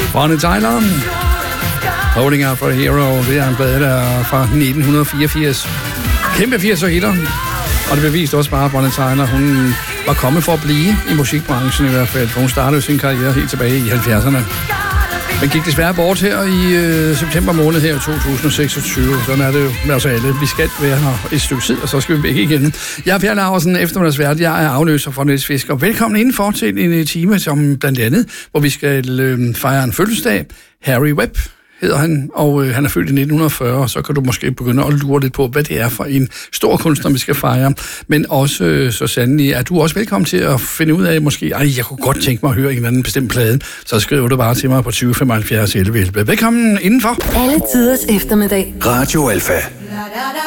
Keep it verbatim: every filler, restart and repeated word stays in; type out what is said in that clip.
Bonnie Tyler. Holding Out for a Hero. Det er en plade, der er fra nitten fireogfirs. Kæmpe firs'er-hitter. Og det beviste også bare, at Bonnie Tyler, hun var kommet for at blive i musikbranchen i hvert fald. For hun startede sin karriere helt tilbage i halvfjerdserne. Men gik desværre bort her i øh, september måned her i to tusind og seksogtyve. Sådan er det jo med os alle. Vi skal være her et stykke tid, og så skal vi væk igen. Jeg er Per Laursen, eftermiddagsvært. Jeg er afløser for Niels Fisker. Velkommen indenfor til en time, som blandt andet, hvor vi skal øh, fejre en fødselsdag. Harry Webb hedder han, og øh, han er født i nitten fyrre, så kan du måske begynde at lure lidt på, hvad det er for en stor kunstner, vi skal fejre. Men også øh, så sandelig, er du også velkommen til at finde ud af, måske, ej, jeg kunne godt tænke mig at høre en eller anden bestemt plade, så skriver du bare til mig på tyve femoghalvfjerds elleve elleve. Velkommen indenfor. Alle tiders eftermiddag. Radio Alfa.